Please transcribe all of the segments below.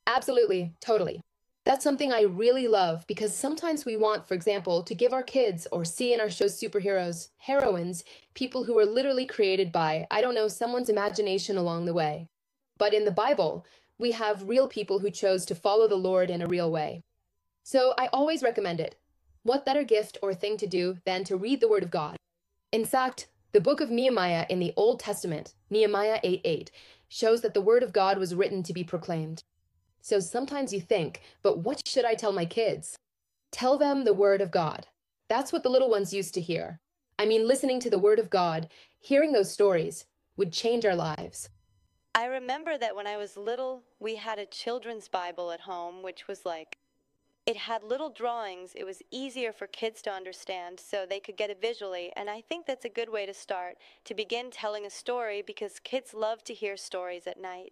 Absolutely, totally. That's something I really love because sometimes we want, for example, to give our kids or see in our shows superheroes, heroines, people who were literally created by, I don't know, someone's imagination along the way. But in the Bible, we have real people who chose to follow the Lord in a real way. So I always recommend it. What better gift or thing to do than to read the Word of God? In fact, the book of Nehemiah in the Old Testament, Nehemiah 8:8, shows that the Word of God was written to be proclaimed. So sometimes you think, but what should I tell my kids? Tell them the Word of God. That's what the little ones used to hear. I mean, listening to the Word of God, hearing those stories, would change our lives. I remember that when I was little, we had a children's Bible at home, which was like, it had little drawings. It was easier for kids to understand so they could get it visually. And I think that's a good way to start, to begin telling a story because kids love to hear stories at night.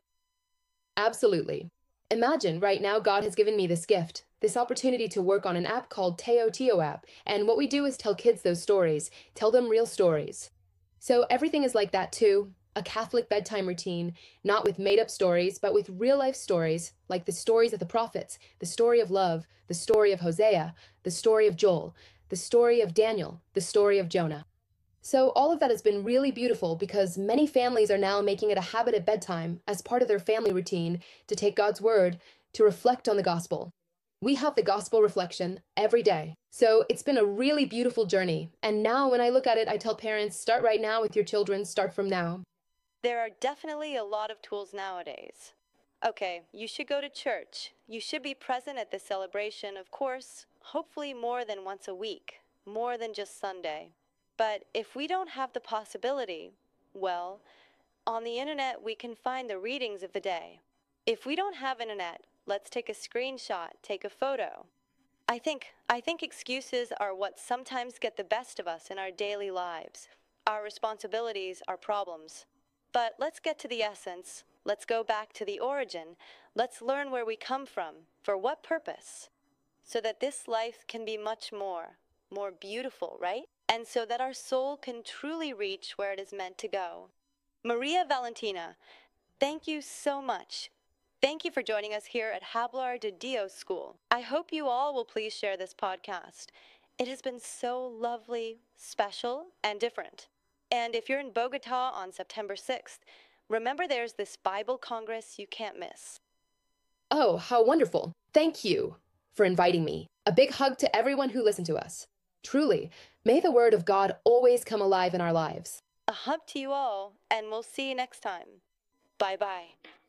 Absolutely. Imagine right now God has given me this gift, this opportunity to work on an app called Teo Teo app. And what we do is tell kids those stories, tell them real stories. So everything is like that too. A Catholic bedtime routine, not with made up stories, but with real life stories, like the stories of the prophets, the story of love, the story of Hosea, the story of Joel, the story of Daniel, the story of Jonah. So, all of that has been really beautiful because many families are now making it a habit at bedtime as part of their family routine to take God's word to reflect on the gospel. We have the gospel reflection every day. So, it's been a really beautiful journey. And now, when I look at it, I tell parents start right now with your children, start from now. There are definitely a lot of tools nowadays. Okay, you should go to church. You should be present at this celebration, of course, hopefully more than once a week, more than just Sunday. But if we don't have the possibility, well, on the internet we can find the readings of the day. If we don't have internet, let's take a screenshot, take a photo. I think excuses are what sometimes get the best of us in our daily lives. Our responsibilities are problems. But let's get to the essence. Let's go back to the origin. Let's learn where we come from. For what purpose? So that this life can be much more, more beautiful, right? And so that our soul can truly reach where it is meant to go. Maria Valentina, thank you so much. Thank you for joining us here at Hablar de Dios School. I hope you all will please share this podcast. It has been so lovely, special, and different. And if you're in Bogota on September 6th, remember there's this Bible Congress you can't miss. Oh, how wonderful. Thank you for inviting me. A big hug to everyone who listened to us. Truly, may the word of God always come alive in our lives. A hug to you all, and we'll see you next time. Bye bye.